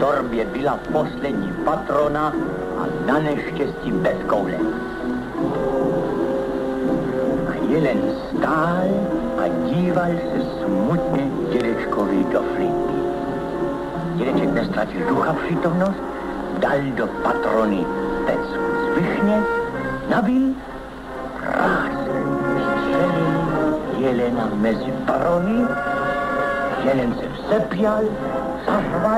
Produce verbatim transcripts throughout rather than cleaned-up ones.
torbě byla poslední patrona a na neštěstí bez koule. A jelen stál a díval se smutně dědečkovi do flinty. Dědeček nestratil ducha přítomnost, dal do patrony pecku z višně, nabil, krásně střelil jelena mezi parony, jelen se vsepěl, zařval,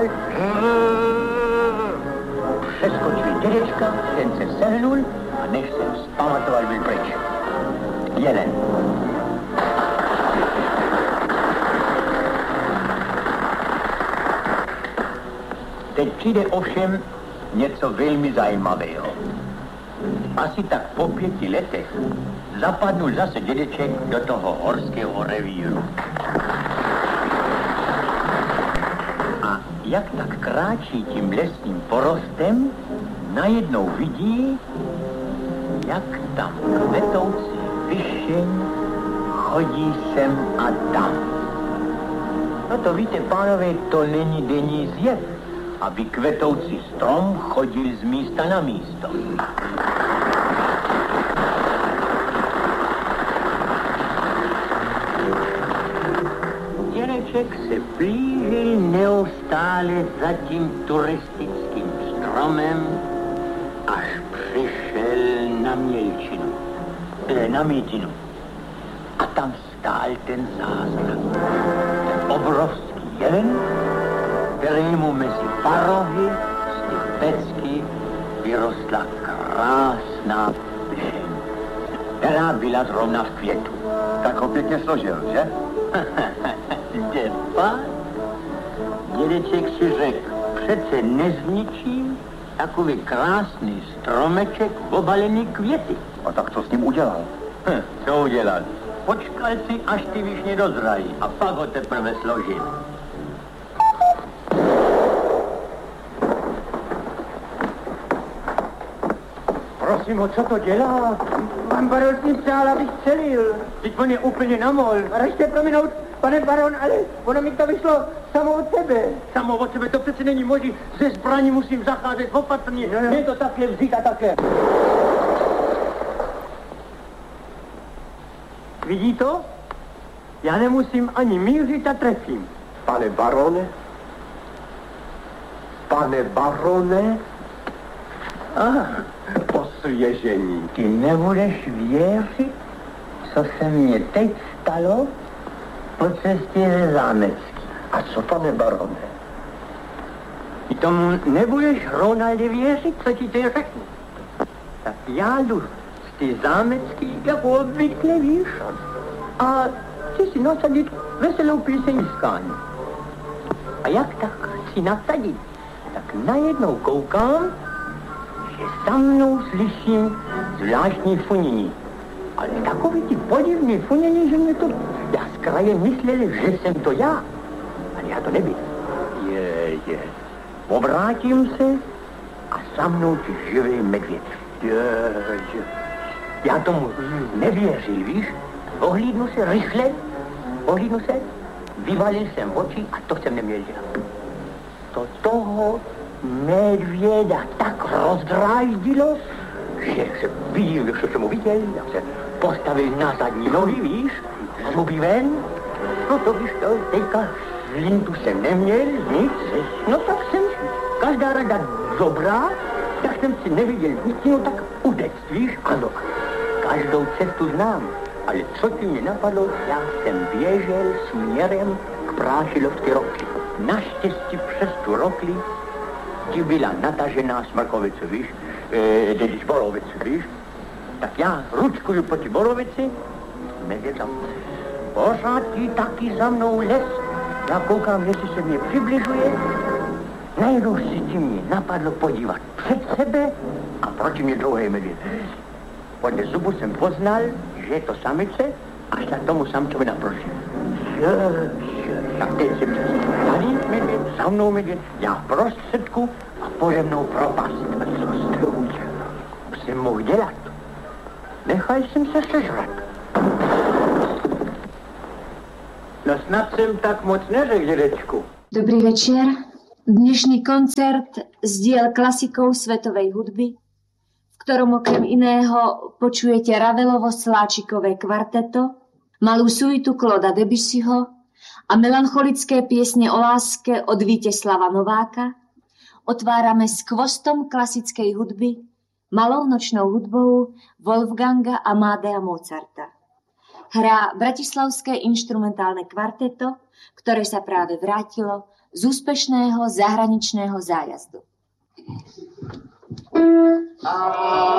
přeskočil dědečka, ten se sehnul a než se vzpamatoval, byl pryč. Jelen. Teď přijde ovšem něco velmi zajímavého. Asi tak po pěti letech zapadnul zase dědeček do toho horského revíru. A jak tak kráčí tím lesním porostem, najednou vidí, jak tam kvetoucí višeň chodí sem a tam. No to víte, pánové, to není denní zjev, aby kvetoucí strom chodil z místa na místo. Dědeček se blížil neustále za tím turistickým stromem, až přišel na Mělčinu, eh, na Mítinu. A tam stál ten zázrak. Ten obrovský jelen, kterému mezi parohy z ty pecky vyrostla krásná višeň, která byla zrovna v květu. Tak ho pěkně složil, že? Děpa, dědeček si řekl, přece nezničím takový krásný stromeček obalený květy. A tak co s ním udělal? Hm, co udělal? Počkal si, až ty višně dozrají a pak ho teprve složil. Prosím ho, co to dělá? Pan baron mi přál, abych střelil. Teď on je úplně namol. Ražte prominout, pane baron, ale ono mi to vyšlo samo od sebe. Samo od sebe, to přece není možné. Ze zbraní musím zacházet opatrně. No, no. Mě to takhle vzít a také. Vidí to? Já nemusím ani mířit a trefím. Pane barone? Pane barone? Aha. Osvěžení. Ty nebudeš věřit, co se mně teď stalo po cestě ze Zámecký. A co, pane barone? Ty tomu nebudeš, Ronalde, věřit, co ti teď řeknu. Tak já jdu z ty Zámecký, jako obvykle, víš, a chci si nasadit veselou píseňskání. A jak tak si nasadit, tak najednou koukám, že za mnou slyším zvláštní funění. Ale takový ty podivný funění, že mě to... Já z kraje myslel, že jsem to já. Ale já to nebyl. Je, je. Obrátím se a za mnou ty živý medvěd. Je, je. Já tomu nevěřil, víš? Ohlídnu se rychle, ohlídnu se, vyvalil jsem oči a to jsem neměl dělat. To toho medvěda tak rozdráždilo, že se viděl, že jsem ho viděl, jak se postavil na zadní nohy, víš, zuby ven. No to víš to, teďka lintu jsem neměl, nic, no tak jsem každá rada dobrá, tak jsem si neviděl nic, no tak udect, víš, ano, každou cestu znám, ale co ti mě napadlo, já jsem běžel směrem k Prášilovské rokli. Naštěstí přes tu rokli ti byla natažená smrkovice, víš, e, tedy borovice, víš, tak já ručkuju po ti borovici, medvěd tam, pořád ti taky za mnou les, já koukám, jestli se mě přibližuje, najednou si ti mě napadlo podívat před sebe a proti mě druhý medvěd. Podle zubu jsem poznal, že je to samice a šla tomu samcovi naproti. Je, je, tak teď se přesně tady medvěd, za mnou medvěd, já v prostředku a pode mnou propast. A co jste udělal? Jsem mohl dělat. Nechal jsem se sežrat. No snad jsem tak moc neřekl, dědečku. Dobrý večer. Dnešný koncert z diel klasikov svetovej hudby, v ktorom okrem iného počujete Ravelovo Sláčikové kvarteto, malú suitu Clauda Debussyho a melancholické piesne o láske od Víteslava Nováka, otvárame skvostom klasickej hudby, malou nočnou hudbou Wolfganga Amadea Mozarta. Hrá bratislavské inštrumentálne kvarteto, ktoré sa práve vrátilo z úspešného zahraničného zájazdu. A